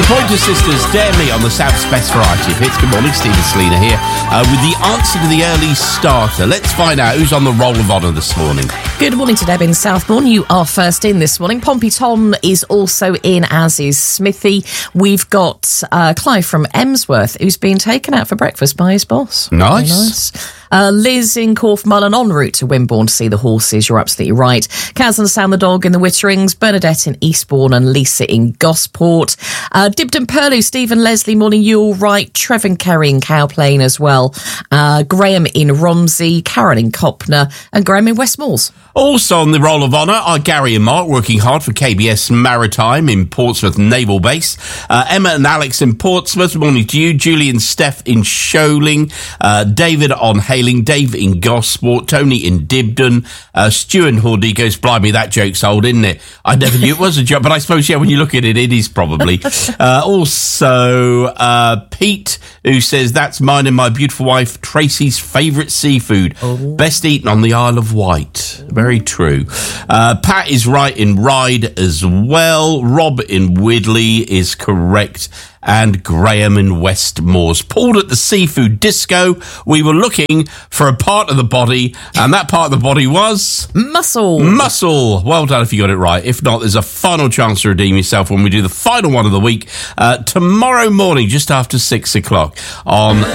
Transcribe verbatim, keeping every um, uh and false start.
Pointer Sisters, Dare Me on the South's Best Variety of Hits. Good morning, Stephen Selina here uh, with the answer to the early starter. Let's find out who's on the roll of honour this morning. Good morning to Deb in Southbourne. You are first in this morning. Pompey Tom is also in, as is Smithy. We've got uh, Clive from Emsworth, who's been taken out for breakfast by his boss. Nice. Very nice. Uh, Liz in Corfmullen en route to Wimborne to see the horses. You're absolutely right. Kaz and Sam the dog in the Witterings, Bernadette in Eastbourne and Lisa in Gosport. Uh, Dibden Perlew, Stephen Leslie, morning you all right. Trevin Kerry in Cowplain as well. Uh, Graham in Romsey, Karen in Copner and Graham in Westmoors. Also on the roll of honour are Gary and Mark, working hard for K B S Maritime in Portsmouth Naval Base. Uh, Emma and Alex in Portsmouth, morning to you. Julie and Steph in Sholing. Uh, David on Hailing. Dave in Gosport. Tony in Dibden. Uh, Stu and Hoodie goes, blimey, that joke's old, isn't it? I never knew it was a joke, but I suppose, yeah, when you look at it, it is probably. Uh, also, uh, Pete, who says, that's mine and my beautiful wife Tracy's favourite seafood. Oh. Best eaten on the Isle of Wight. Very true. Uh, Pat is right in Ryde as well. Rob in Widley is correct. And Graham in Westmoors. Paul at the Seafood Disco. We were looking for a part of the body, and that part of the body was... Muscle. Muscle. Well done if you got it right. If not, there's a final chance to redeem yourself when we do the final one of the week uh, tomorrow morning, just after six o'clock on